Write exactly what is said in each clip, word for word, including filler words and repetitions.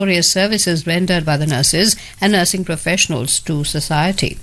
services rendered by the nurses and nursing professionals to society.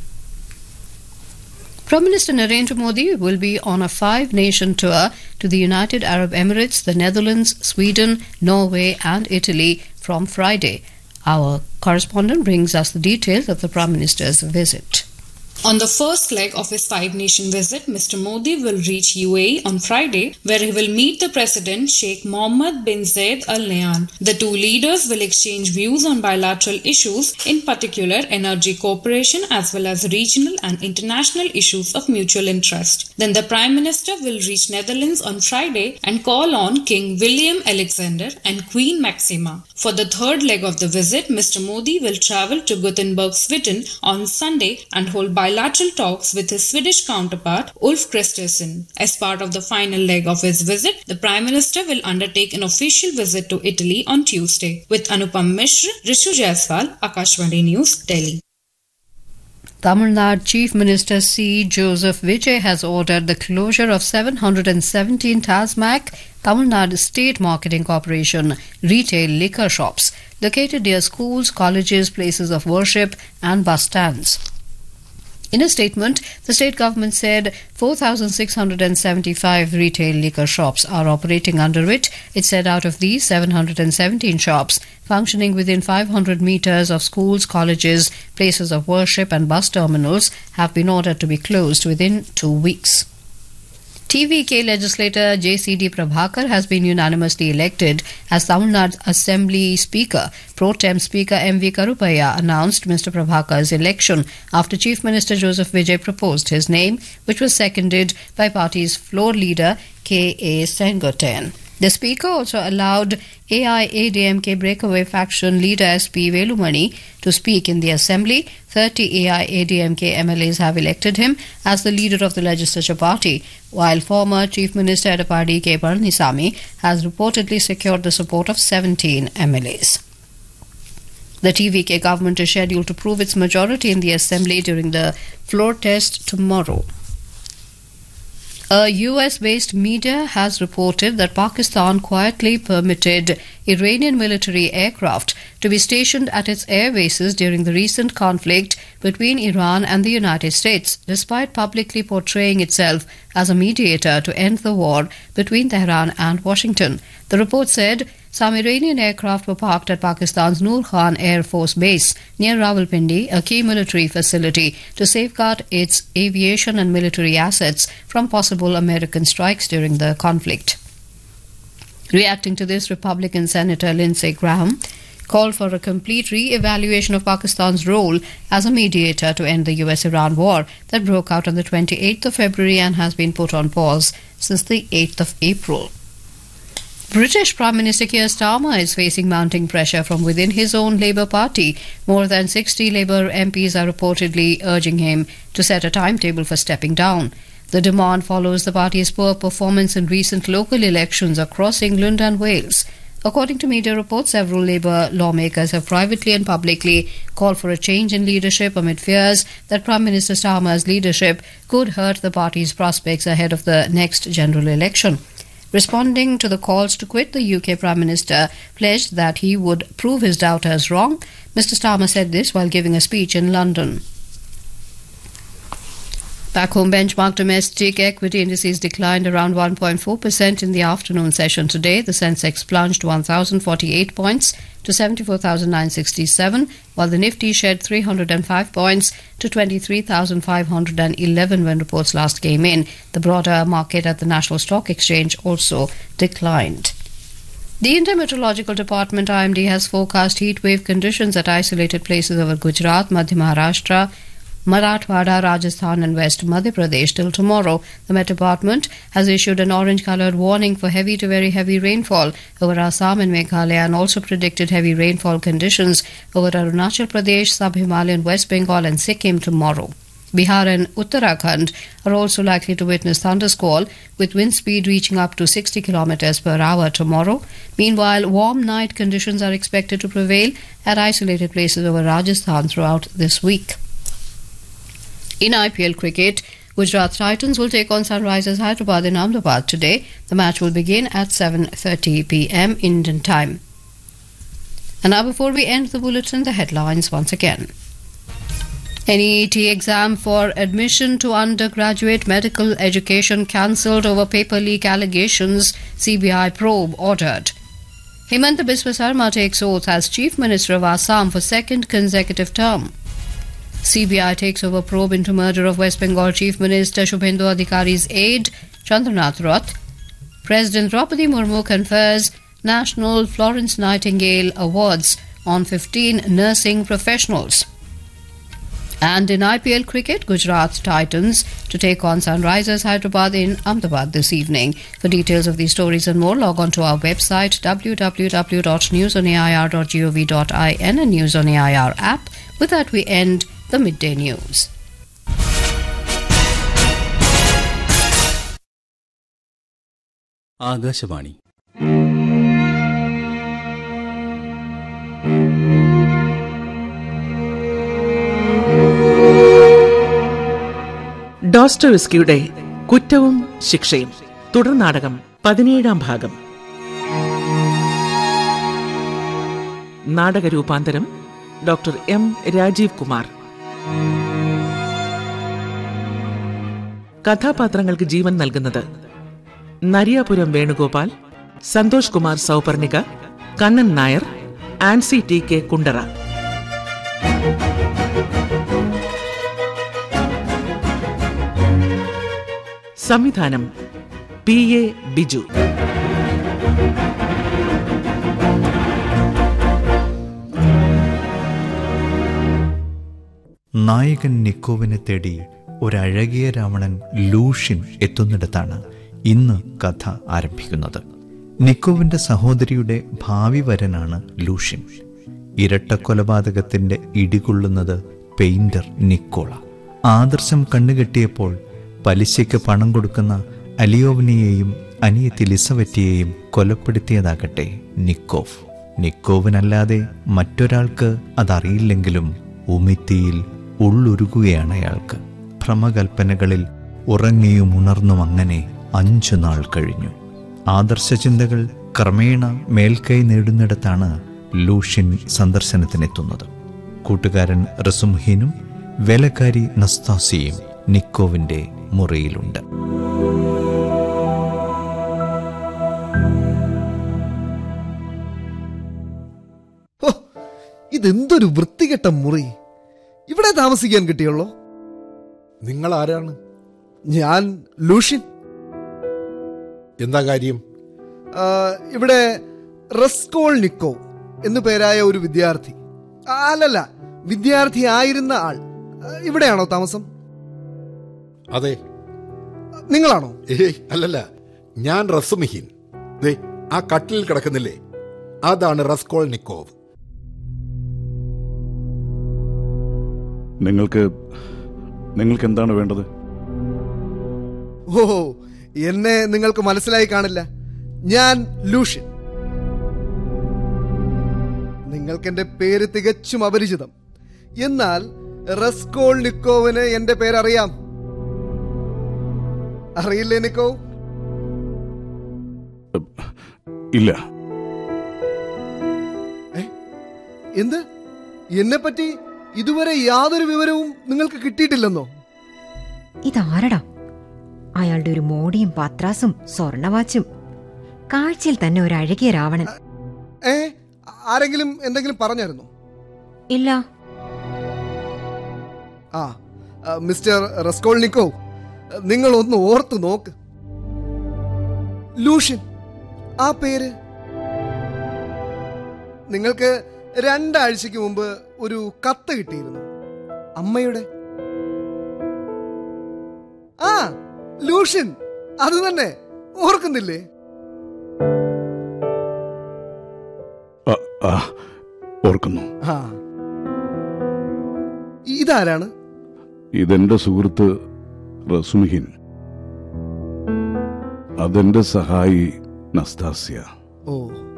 Prime Minister Narendra Modi will be on a five-nation tour to the United Arab Emirates, the Netherlands, Sweden, Norway and Italy from Friday. Our correspondent brings us the details of the Prime Minister's visit. On the first leg of his five-nation visit, Mister Modi will reach U A E on Friday, where he will meet the President Sheikh Mohammed bin Zayed Al Nahyan. The two leaders will exchange views on bilateral issues, in particular energy cooperation as well as regional and international issues of mutual interest. Then the Prime Minister will reach Netherlands on Friday and call on King William Alexander and Queen Maxima. For the third leg of the visit, Mister Modi will travel to Gothenburg, Sweden on Sunday and hold bilateral talks with his Swedish counterpart Ulf Kristersson. As part of the final leg of his visit, the Prime Minister will undertake an official visit to Italy on Tuesday. With Anupam Mishra, Rishu Jaiswal, Akashvani News, Delhi. Tamil Nadu Chief Minister C. Joseph Vijay has ordered the closure of seven hundred seventeen TASMAC, Tamil Nadu State Marketing Corporation, retail liquor shops located near schools, colleges, places of worship and bus stands. In a statement, the state government said four thousand six hundred seventy-five retail liquor shops are operating under it. It said out of these, seven hundred seventeen shops functioning within five hundred metres of schools, colleges, places of worship and bus terminals have been ordered to be closed within two weeks. T V K legislator J C D Prabhakar has been unanimously elected as Tamil Nadu Assembly Speaker. Pro Tem Speaker M V Karupaya announced Mister Prabhakar's election after Chief Minister Joseph Vijay proposed his name, which was seconded by party's floor leader K A Sengoten. The Speaker also allowed A I A D M K breakaway faction leader S P Velumani to speak in the Assembly. thirty A I A D M K M L As have elected him as the leader of the legislature party, while former Chief Minister Edapadi K. Palanisamy has reportedly secured the support of seventeen M L As. The T V K government is scheduled to prove its majority in the Assembly during the floor test tomorrow. A U S-based media has reported that Pakistan quietly permitted Iranian military aircraft to be stationed at its air bases during the recent conflict between Iran and the United States, despite publicly portraying itself as a mediator to end the war between Tehran and Washington. The report said some Iranian aircraft were parked at Pakistan's Noor Khan Air Force Base near Rawalpindi, a key military facility, to safeguard its aviation and military assets from possible American strikes during the conflict. Reacting to this, Republican Senator Lindsey Graham called for a complete re-evaluation of Pakistan's role as a mediator to end the U S Iran war that broke out on the twenty-eighth of February and has been put on pause since the eighth of April. British Prime Minister Keir Starmer is facing mounting pressure from within his own Labour Party. More than sixty Labour M Ps are reportedly urging him to set a timetable for stepping down. The demand follows the party's poor performance in recent local elections across England and Wales. According to media reports, several Labour lawmakers have privately and publicly called for a change in leadership amid fears that Prime Minister Starmer's leadership could hurt the party's prospects ahead of the next general election. Responding to the calls to quit, the U K Prime Minister pledged that he would prove his doubters wrong. Mister Starmer said this while giving a speech in London. Back home, benchmark domestic equity indices declined around one point four percent in the afternoon session today. The Sensex plunged one thousand forty-eight points to seventy-four thousand nine hundred sixty-seven, while the Nifty shed three hundred five points to twenty-three thousand five hundred eleven when reports last came in. The broader market at the National Stock Exchange also declined. The Indian Meteorological Department I M D has forecast heat wave conditions at isolated places over Gujarat, Madhya Maharashtra, Marathwada, Rajasthan and West Madhya Pradesh till tomorrow. The Met Department has issued an orange-coloured warning for heavy to very heavy rainfall over Assam and Meghalaya and also predicted heavy rainfall conditions over Arunachal Pradesh, Sub-Himalayan, West Bengal and Sikkim tomorrow. Bihar and Uttarakhand are also likely to witness thundersquall with wind speed reaching up to sixty kilometers per hour tomorrow. Meanwhile, warm night conditions are expected to prevail at isolated places over Rajasthan throughout this week. In I P L cricket, Gujarat Titans will take on Sunrisers Hyderabad in Ahmedabad today. The match will begin at seven thirty p m Indian time. And now before we end the bulletin, the headlines once again. N E A T exam for admission to undergraduate medical education cancelled over paper leak allegations, C B I probe ordered. Himanta Biswa Sarma takes oath as Chief Minister of Assam for second consecutive term. C B I takes over probe into murder of West Bengal Chief Minister Shubhendu Adhikari's aide, Chandranath Roth. President Draupadi Murmu confers National Florence Nightingale Awards on fifteen nursing professionals. And in I P L cricket, Gujarat Titans to take on Sunrisers Hyderabad in Ahmedabad this evening. For details of these stories and more, log on to our website w w w dot news on a i r dot gov dot in and News on A I R app. With that, we end the midday news. Akashvani. ഡോസ്റ്റോവസ്കിയുടെ കുറ്റവും ശിക്ഷയും തുടർ നാടകം പതിനേഴാം ഭാഗം. നാടക രൂപാന്തരം doctor M Rajeev Kumar. കഥാപാത്രങ്ങൾക്ക് ജീവൻ നൽകുന്നത് നരിയാപുരം വേണുഗോപാൽ, സന്തോഷ് കുമാർ സൗപർണിക, കണ്ണൻ നായർ, ആൻസി ടി കെ കുണ്ടറ. സംവിധാനം പി എ ബിജു. നായകൻ നിക്കോവിനെ തേടി ഒരഴകിയ രാവണൻ ലൂഷ്യൻ എത്തുന്നിടത്താണ് ഇന്ന് കഥ ആരംഭിക്കുന്നത്. നിക്കോവിന്റെ സഹോദരിയുടെ ഭാവി വരനാണ് ലൂഷ്യൻ. ഇരട്ട കൊലപാതകത്തിന്റെ ഇടികൊള്ളുന്നത് പെയിന്റർ നിക്കോള. ആദർശം കണ്ണുകെട്ടിയപ്പോൾ പലിശയ്ക്ക് പണം കൊടുക്കുന്ന അലിയോവനെയും അനിയത്തി ലിസവറ്റിയെയും കൊലപ്പെടുത്തിയതാകട്ടെ നിക്കോവ്. നിക്കോവിനല്ലാതെ മറ്റൊരാൾക്ക് അതറിയില്ലെങ്കിലും ഉമിത്തിയിൽ ഉള്ളുരുകുകയാണ് അയാൾക്ക്. ഭ്രമകൽപ്പനകളിൽ ഉറങ്ങിയും ഉണർന്നും അങ്ങനെ അഞ്ചു നാൾ കഴിഞ്ഞു. ആദർശചിന്തകൾ ക്രമേണ മേൽക്കൈ നേടുന്നിടത്താണ് ലൂഷ്യൻ സന്ദർശനത്തിനെത്തുന്നത്. കൂട്ടുകാരൻ റസുംഹീനും വേലക്കാരി നസ്താസിയും നിക്കോവിന്റെ മുറിയിലുണ്ട്. ഇതെന്തൊരു വൃത്തികെട്ട മുറി! ഇവിടെ താമസിക്കാൻ കിട്ടിയുള്ളോ? നിങ്ങൾ ആരാണ്? ഞാൻ ലൂഷ്യൻ. എന്താ കാര്യം? ഇവിടെ റസ്കോൾ നിക്കോ എന്നു പേരായ ഒരു വിദ്യാർത്ഥി, അല്ലല്ല വിദ്യാർത്ഥി ആയിരുന്ന ആൾ ഇവിടെയാണോ താമസം? അതെ. നിങ്ങളാണോ? ഏയ് അല്ലല്ല, ഞാൻ റസുമിഹിൻ. ദേ ആ കട്ടിലിൽ കിടക്കുന്നില്ലേ, അതാണ് റസ്കോൾ നിക്കോവ്. നിങ്ങൾക്ക് നിങ്ങൾക്ക് എന്താണ് വേണ്ടത്? ഓ, എന്നെ നിങ്ങൾക്ക് മനസ്സിലായി കാണില്ല. ഞാൻ ലൂഷ്യൻ. നിങ്ങൾക്ക് എന്റെ പേര് തികച്ചും അപരിചിതം. എന്നാൽ റസ്കോൾ നിക്കോവിന് എന്റെ പേരറിയാം. അറിയില്ലേ നിക്കോ? ഇല്ല. എന്ത്? എന്നെ പറ്റി ഇതുവരെ യാതൊരു വിവരവും നിങ്ങൾക്ക് കിട്ടിയിട്ടില്ലെന്നോ? ഇതാരടാ? അയാളുടെ ഒരു മോടിയും പത്രാസും സ്വർണവാച്ചും, കാഴ്ചയിൽ തന്നെ ഒരു അഴകിയ രാവണൻ. ഏ ആരെങ്കിലും എന്തെങ്കിലും പറഞ്ഞായിരുന്നോ? ഇല്ല. ആ മിസ്റ്റർ റസ്കോൾനിക്കോ, നിങ്ങൾ ഒന്ന് ഓർത്തു നോക്ക്. ലൂഷ്യൻ, ആ പേര് നിങ്ങൾക്ക് രണ്ടാഴ്ചക്ക് മുമ്പ് ഒരു കത്ത് കിട്ടിയിരുന്നു, അമ്മയുടെ. ആ ലൂഷ്യൻ, അത് തന്നെ, ഓർക്കുന്നില്ലേ? ഓർക്കുന്നു. ആ ഇതാരാണ്? ഇതെന്റെ സുഹൃത്ത് റസുമിഹിൻ. അതെന്റെ സഹായി നസ്താസ്യ. ഓ,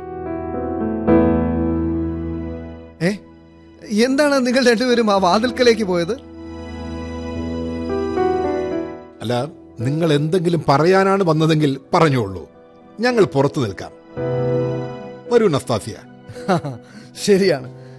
ഏ എന്താണ് നിങ്ങൾ രണ്ടുപേരും ആ വാതിൽക്കലേക്ക് പോയത്? അല്ല, നിങ്ങൾ എന്തെങ്കിലും പറയാനാണ് വന്നതെങ്കിൽ പറഞ്ഞോളൂ, ഞങ്ങൾ പുറത്തു നിൽക്കാം. വരൂ നസ്താസ്യ. ശരിയാണ്.